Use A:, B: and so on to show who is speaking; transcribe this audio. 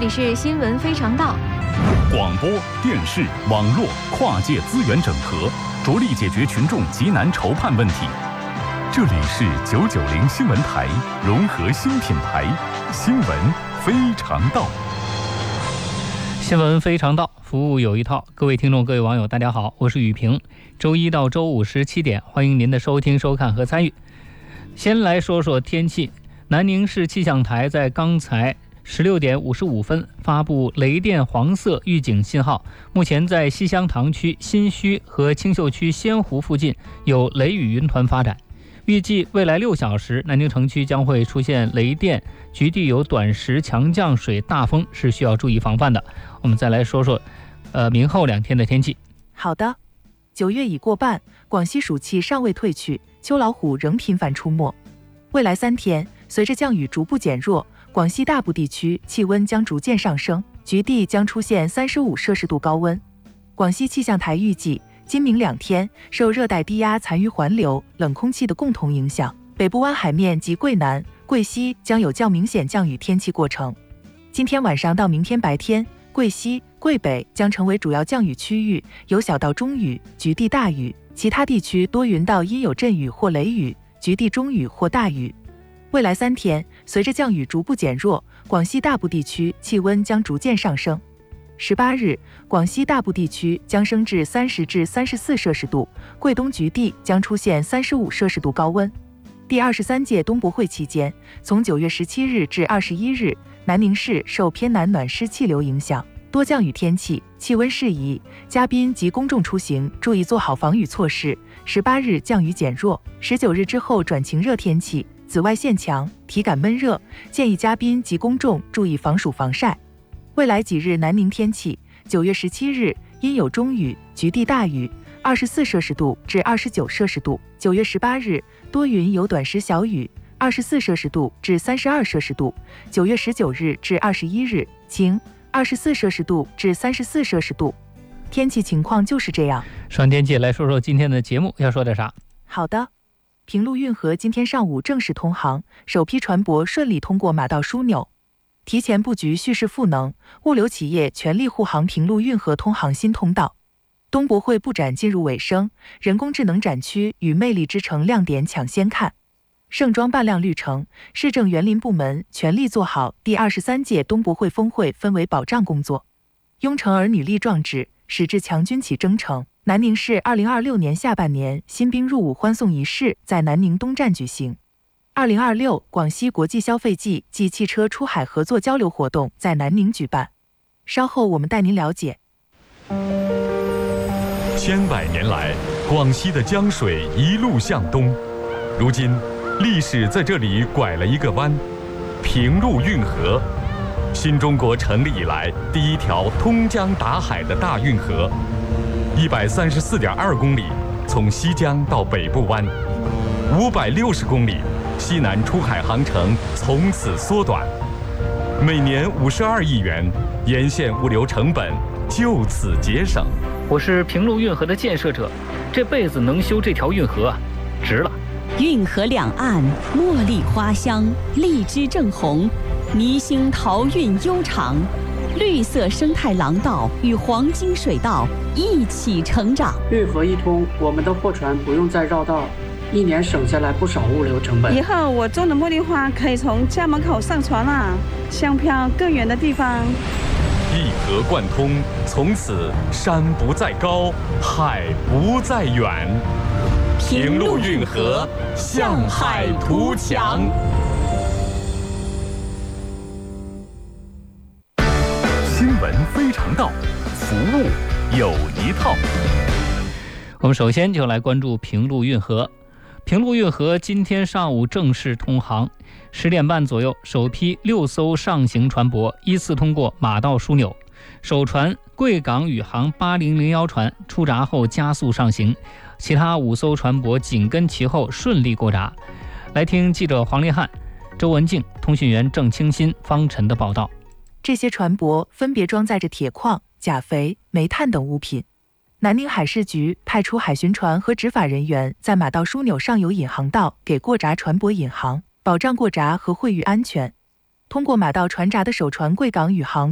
A: 里是新闻非常道。
B: 广播电视网络跨界资源整合，着力解决群众急难愁盼问题。这里是990新闻台融合新品牌，新闻非常道。
C: 新闻非常道，服务有一套。各位听众，各位网友，大家好，我是宇平。周一到周五17点，欢迎您的收听、收看和参与。先来说说天气。南宁市气象台在刚才16点55分发布雷电黄色预警信号，目前在西乡塘区新圩和青秀区仙湖附近有雷雨云团发展。预计未来6小时，南宁城区将会出现雷电，局地有短时强降水、大风，是需要注意防范的。我们再来说说，明后2天的天气。
D: 好的，9月已过半，广西暑气尚未退去，秋老虎仍频繁出没。未来3天，随着降雨逐步减弱，广西大部地区气温将逐渐上升，局地将出现35摄氏度高温。广西气象台预计，今明2天，受热带低压残余环流、冷空气的共同影响，北部湾海面及桂南、桂西将有较明显降雨天气过程。今天晚上到明天白天，桂西、桂北将成为主要降雨区域，有小到中雨，局地大雨；其他地区多云到阴有阵雨或雷雨，局地中雨或大雨。未来3天，随着降雨逐步减弱，广西大部地区气温将逐渐上升。18日，广西大部地区将升至30至34摄氏度，桂东局地将出现35摄氏度高温。第23届冬博会期间，从9月17日至21日，南宁市受偏南暖湿气流影响，多降雨天气，气温适宜，嘉宾及公众出行注意做好防雨措施。18日降雨减弱，19日之后转晴热天气，紫外线强，体感闷热，建议嘉宾及公众注意防暑防晒。未来几日南宁天气：9月17日阴有中雨，局地大雨，24摄氏度至29摄氏度；9月18日多云有短时小雨，24摄氏度至32摄氏度；9月19日至21日晴，24摄氏度至34摄氏度。天气情况就是这样。
C: 上天气来说说今天的节目要说点啥？
D: 好的，平陆运河今天上午正式通航，首批船舶顺利通过马道枢纽。提前布局蓄势赋能，物流企业全力护航平陆运河通航新通道。冬博会布展进入尾声，人工智能展区与魅力之城亮点抢先看。盛装扮亮绿城，市政园林部门全力做好第23届冬博会峰会氛围保障工作。拥城儿女立壮志，矢志强军起征程。南宁市2026年下半年新兵入伍欢送仪式在南宁东站举行。2026广西国际消费季暨汽车出海合作交流活动在南宁举办。稍后我们带您了解。
B: 千百年来，广西的江水一路向东，如今历史在这里拐了一个弯，平陆运河，新中国成立以来第一条通江达海的大运河，134.2公里，从西江到北部湾，560公里，西南出海航程从此缩短，每年52亿元，沿线物流成本就此节省。
C: 我是平陆运河的建设者，这辈子能修这条运河，值了。
E: 运河两岸茉莉花香，荔枝正红，宜兴陶运悠长，绿色生态廊道与黄金水道一起成长。
F: 运河一通，我们的货船不用再绕道，一年省下来不少物流成本。
G: 以后我种的茉莉花可以从家门口上船了，香飘更远的地方。
B: 一河贯通，从此山不再高，海不再远。平陆运河向海图强。新闻非常道，服务有一套。
C: 我们首先就来关注平陆运河。平陆运河今天上午正式通航，10点半左右，首批6艘上行船舶依次通过马道枢纽。首船贵港宇航8001船出闸后加速上行，其他5艘船舶紧跟其后顺利过闸。来听记者黄立汉、周文静、通讯员郑清新、方晨的报道。
D: 这些船舶分别装载着铁矿、钾肥、煤炭等物品。南宁海事局派出海巡船和执法人员在马道枢纽上游引航道给过闸船舶引航，保障过闸和会遇安全。通过马道船闸的首船贵港宇航